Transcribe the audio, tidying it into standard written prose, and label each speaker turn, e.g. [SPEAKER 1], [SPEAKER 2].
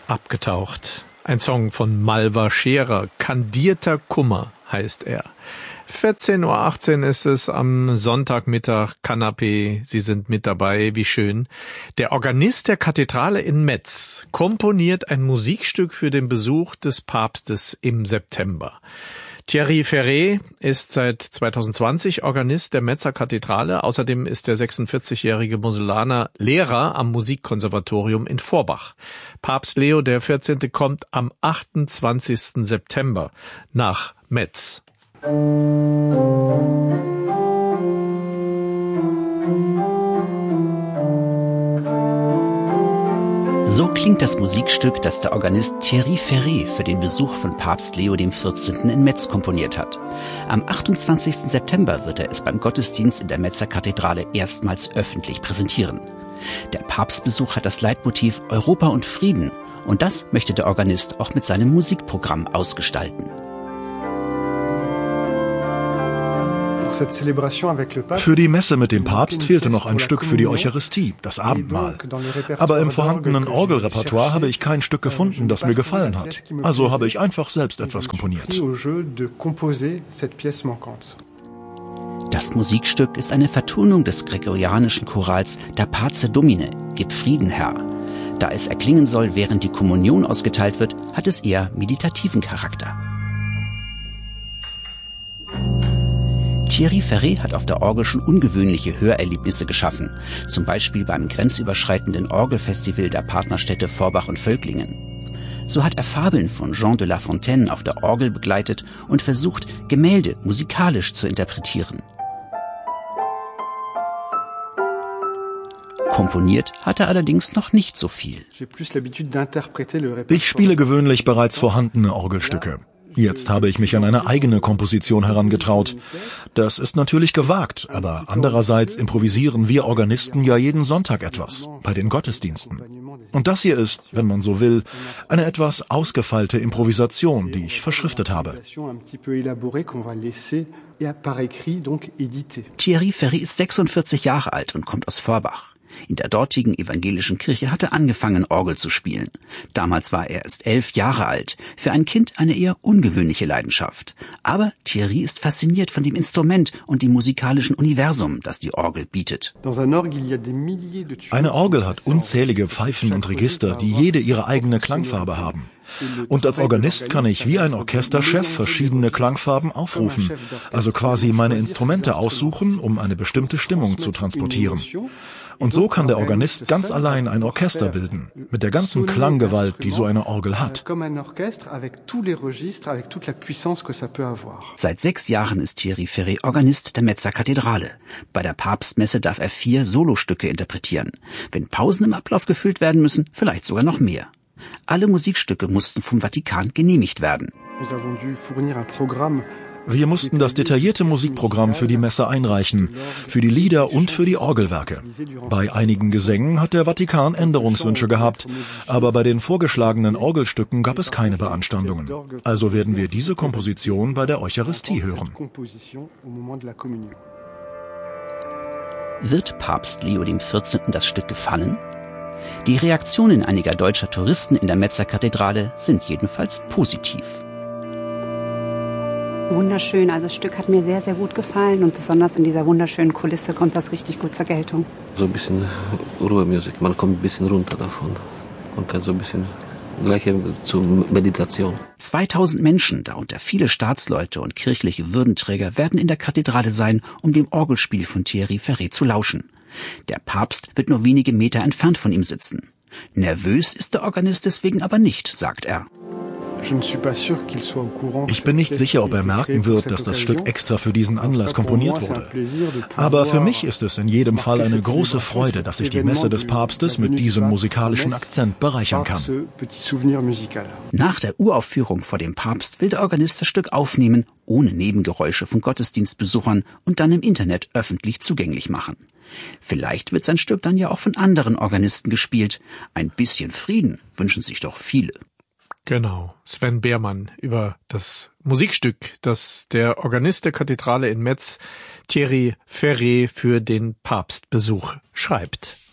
[SPEAKER 1] Abgetaucht. Ein Song von Malva Scherer. Kandierter Kummer heißt er. 14:18 Uhr ist es am Sonntagmittag. Kanapé, Sie sind mit dabei, wie schön. Der Organist der Kathedrale in Metz komponiert ein Musikstück für den Besuch des Papstes im September. Thierry Ferré ist seit 2020 Organist der Metzer Kathedrale. Außerdem ist der 46-jährige Moselaner Lehrer am Musikkonservatorium in Vorbach. Papst Leo XIV. Kommt am 28. September nach Metz.
[SPEAKER 2] So klingt das Musikstück, das der Organist Thierry Ferré für den Besuch von Papst Leo XIV. In Metz komponiert hat. Am 28. September wird er es beim Gottesdienst in der Metzer Kathedrale erstmals öffentlich präsentieren. Der Papstbesuch hat das Leitmotiv Europa und Frieden, und das möchte der Organist auch mit seinem Musikprogramm ausgestalten.
[SPEAKER 3] Für die Messe mit dem Papst fehlte noch ein Stück für die Eucharistie, das Abendmahl. Aber im vorhandenen Orgelrepertoire habe ich kein Stück gefunden, das mir gefallen hat. Also habe ich einfach selbst etwas komponiert.
[SPEAKER 2] Das Musikstück ist eine Vertonung des gregorianischen Chorals Da Pace Domine, Gib Frieden, Herr. Da es erklingen soll, während die Kommunion ausgeteilt wird, hat es eher meditativen Charakter. Thierry Ferré hat auf der Orgel schon ungewöhnliche Hörerlebnisse geschaffen, zum Beispiel beim grenzüberschreitenden Orgelfestival der Partnerstädte Vorbach und Völklingen. So hat er Fabeln von Jean de La Fontaine auf der Orgel begleitet und versucht, Gemälde musikalisch zu interpretieren. Komponiert hat er allerdings noch nicht so viel.
[SPEAKER 3] Ich spiele gewöhnlich bereits vorhandene Orgelstücke. Jetzt habe ich mich an eine eigene Komposition herangetraut. Das ist natürlich gewagt, aber andererseits improvisieren wir Organisten ja jeden Sonntag etwas, bei den Gottesdiensten. Und das hier ist, wenn man so will, eine etwas ausgefeilte Improvisation, die ich verschriftet habe.
[SPEAKER 2] Thierry Ferré ist 46 Jahre alt und kommt aus Vorbach. In der dortigen evangelischen Kirche hat er angefangen, Orgel zu spielen. Damals war er erst 11 Jahre alt. Für ein Kind eine eher ungewöhnliche Leidenschaft. Aber Thierry ist fasziniert von dem Instrument und dem musikalischen Universum, das die Orgel bietet.
[SPEAKER 3] Eine Orgel hat unzählige Pfeifen und Register, die jede ihre eigene Klangfarbe haben. Und als Organist kann ich wie ein Orchesterchef verschiedene Klangfarben aufrufen, also quasi meine Instrumente aussuchen, um eine bestimmte Stimmung zu transportieren. Und so kann der Organist ganz allein ein Orchester bilden, mit der ganzen Klanggewalt, die so eine Orgel hat.
[SPEAKER 2] Seit 6 Jahren ist Thierry Ferré Organist der Metzer Kathedrale. Bei der Papstmesse darf er 4 Solostücke interpretieren. Wenn Pausen im Ablauf gefüllt werden müssen, vielleicht sogar noch mehr. Alle Musikstücke mussten vom Vatikan genehmigt werden.
[SPEAKER 3] Wir mussten das detaillierte Musikprogramm für die Messe einreichen, für die Lieder und für die Orgelwerke. Bei einigen Gesängen hat der Vatikan Änderungswünsche gehabt, aber bei den vorgeschlagenen Orgelstücken gab es keine Beanstandungen. Also werden wir diese Komposition bei der Eucharistie hören.
[SPEAKER 2] Wird Papst Leo XIV. Das Stück gefallen? Die Reaktionen einiger deutscher Touristen in der Metzer Kathedrale sind jedenfalls positiv.
[SPEAKER 4] Wunderschön, also das Stück hat mir sehr, sehr gut gefallen und besonders in dieser wunderschönen Kulisse kommt das richtig gut zur Geltung.
[SPEAKER 5] So ein bisschen Ruhemusik, man kommt ein bisschen runter davon und kann so ein bisschen gleich zur Meditation.
[SPEAKER 2] 2000 Menschen, darunter viele Staatsleute und kirchliche Würdenträger, werden in der Kathedrale sein, um dem Orgelspiel von Thierry Ferré zu lauschen. Der Papst wird nur wenige Meter entfernt von ihm sitzen. Nervös ist der Organist deswegen aber nicht, sagt er.
[SPEAKER 3] Ich bin nicht sicher, ob er merken wird, dass das Stück extra für diesen Anlass komponiert wurde. Aber für mich ist es in jedem Fall eine große Freude, dass ich die Messe des Papstes mit diesem musikalischen Akzent bereichern kann.
[SPEAKER 2] Nach der Uraufführung vor dem Papst will der Organist das Stück aufnehmen, ohne Nebengeräusche von Gottesdienstbesuchern und dann im Internet öffentlich zugänglich machen. Vielleicht wird sein Stück dann ja auch von anderen Organisten gespielt. Ein bisschen Frieden wünschen sich doch viele.
[SPEAKER 1] Genau, Sven Beermann über das Musikstück, das der Organist der Kathedrale in Metz, Thierry Ferré, für den Papstbesuch schreibt.